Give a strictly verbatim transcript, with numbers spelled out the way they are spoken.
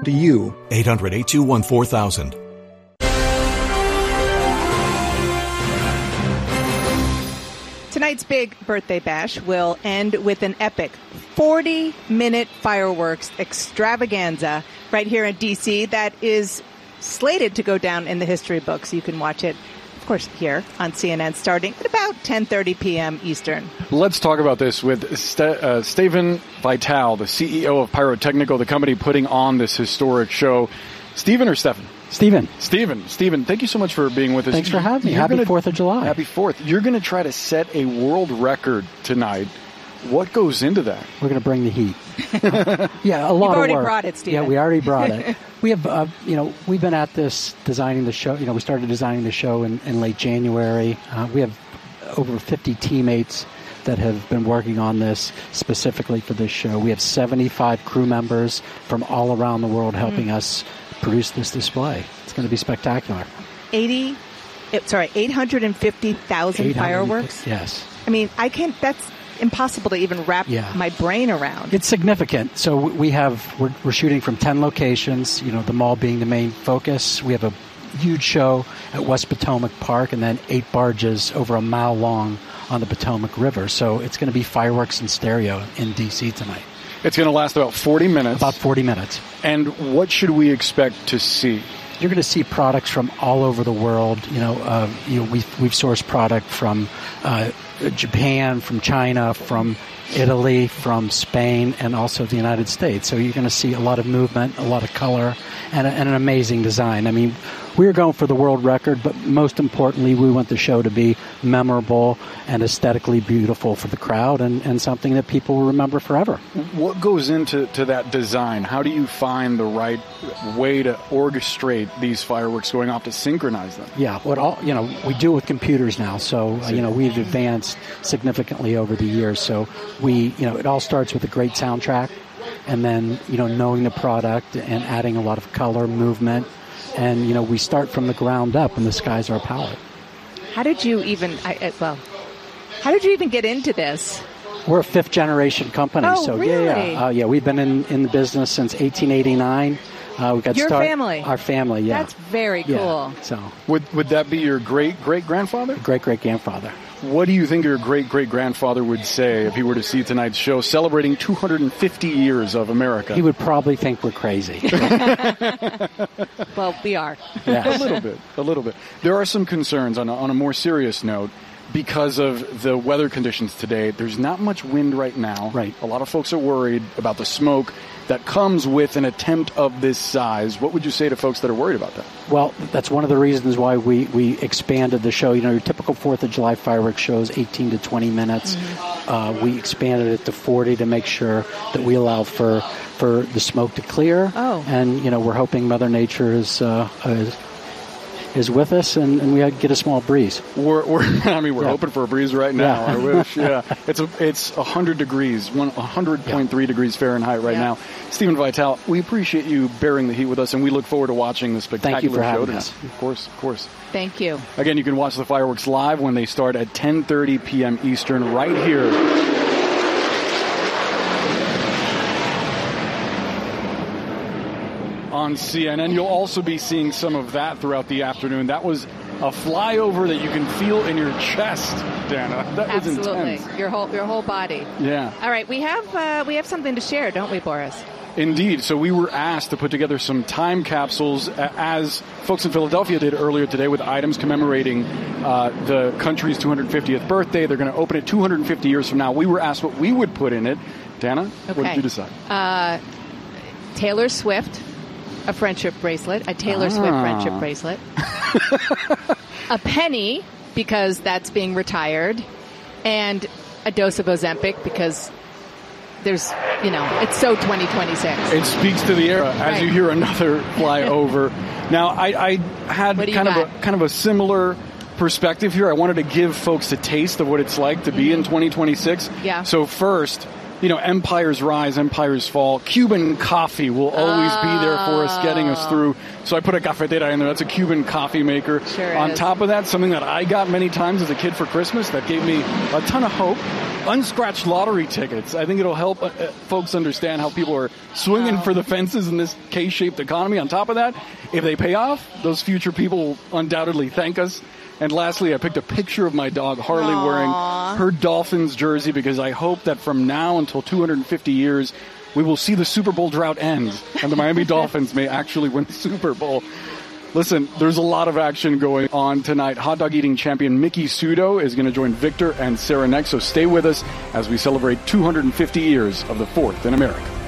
To you. eight hundred, eight two one, four thousand. Tonight's big birthday bash will end with an epic forty-minute fireworks extravaganza right here in D C that is slated to go down in the history books. You can watch it, of course, here on C N N starting at about ten thirty p.m. Eastern. Let's talk about this with Ste- uh, Steven Vital, the C E O of Pyrotechnical, the company putting on this historic show. Steven or Stefan? Steven. Steven. Steven, thank you so much for being with us. Thanks for having me. You're Happy gonna, fourth of July. Happy fourth. You're going to try to set a world record tonight. What goes into that? We're going to bring the heat. yeah, a lot You've of already work. brought it, Steven. Yeah, we already brought it. We have, uh, you know, we've been at this designing the show. You know, we started designing the show in, in late January. Uh, we have over fifty teammates that have been working on this specifically for this show. We have seventy-five crew members from all around the world helping mm. us produce this display. It's going to be spectacular. eighty, sorry, eight hundred fifty thousand fireworks? Yes. I mean, I can't, that's impossible to even wrap yeah. my brain around. It's significant. So we have, we're, we're shooting from ten locations, you know, the mall being the main focus. We have a huge show at West Potomac Park and then eight barges over a mile long on the Potomac River. So it's going to be fireworks and stereo in D C tonight. It's going to last about forty minutes. About forty minutes. And what should we expect to see? You're going to see products from all over the world. You know, uh, you know we've, we've sourced product from uh, Japan, from China, from Italy, from Spain, and also the United States. So you're going to see a lot of movement, a lot of color, and, a, and an amazing design. I mean, we were going for the world record, but most importantly, we want the show to be memorable and aesthetically beautiful for the crowd and, and something that people will remember forever. What goes into to that design? How do you find the right way to orchestrate these fireworks going off to synchronize them? Yeah, what all you know, we do it with computers now, so uh, you know we've advanced significantly over the years. So we, you know, it all starts with a great soundtrack, and then you know knowing the product and adding a lot of color, movement. And, you know, we start from the ground up, and the sky's our palette. How did you even, I, well, how did you even get into this? We're a fifth-generation company. Oh, so really? Yeah, yeah. Uh, yeah, we've been in, in the business since eighteen eighty-nine. Uh, we got Your start, family? Our family, yeah. That's very cool. Yeah, so Would, would that be your great-great-grandfather? Great-great-grandfather. What do you think your great-great-grandfather would say if he were to see tonight's show celebrating two hundred fifty years of America? He would probably think we're crazy. Well, we are. Yes. A little bit, a little bit. There are some concerns on a, on a more serious note because of the weather conditions today. There's not much wind right now. Right. A lot of folks are worried about the smoke that comes with an attempt of this size. What would you say to folks that are worried about that? Well, that's one of the reasons why we, we expanded the show. You know, your typical fourth of July fireworks show is eighteen to twenty minutes. Mm-hmm. Uh, we expanded it to forty to make sure that we allow for for the smoke to clear. Oh. And, you know, we're hoping Mother Nature is uh, is, is with us and, and we get a small breeze. We're, we're I mean, we're yeah. hoping for a breeze right now. Yeah. I wish. Yeah. It's a, it's one hundred degrees, one hundred point three yeah. degrees Fahrenheit right yeah. now. Steven Vital, we appreciate you bearing the heat with us, and we look forward to watching the spectacular Thank you for show having tonight. us. Of course, of course. Thank you. Again, you can watch the fireworks live when they start at ten thirty p.m. Eastern right here on C N N. You'll also be seeing some of that throughout the afternoon. That was a flyover that you can feel in your chest, Dana. That Absolutely. was intense. Your whole your whole body. Yeah. All right, we have uh, we have something to share, don't we, Boris? Indeed. So we were asked to put together some time capsules, as folks in Philadelphia did earlier today, with items commemorating uh, the country's two hundred fiftieth birthday. They're going to open it two hundred fifty years from now. We were asked what we would put in it. Dana, okay. What did you decide? Uh, Taylor Swift, a friendship bracelet, a Taylor ah. Swift friendship bracelet. A penny, because that's being retired, and a dose of Ozempic, because there's, you know, it's so twenty twenty-six. It speaks to the era as right. you hear another flyover. Now, I, I had kind of a kind of a similar perspective here. I wanted to give folks a taste of what it's like to mm-hmm. be in twenty twenty-six. Yeah. So first, you know, empires rise, empires fall. Cuban coffee will always oh. be there for us, getting us through. So I put a cafetera in there. That's a Cuban coffee maker. Sure On is. top of that, something that I got many times as a kid for Christmas that gave me a ton of hope. unscratched lottery tickets. I think it'll help uh, folks understand how people are swinging for the fences in this K-shaped economy. On top of that, if they pay off, those future people will undoubtedly thank us. And lastly, I picked a picture of my dog, Harley, Aww. wearing her Dolphins jersey because I hope that from now until two hundred fifty years, we will see the Super Bowl drought end and the Miami Dolphins may actually win the Super Bowl. Listen, there's a lot of action going on tonight. Hot dog eating champion Miki Sudo is going to join Victor and Sarah next, so stay with us as we celebrate two hundred fifty years of the Fourth in America.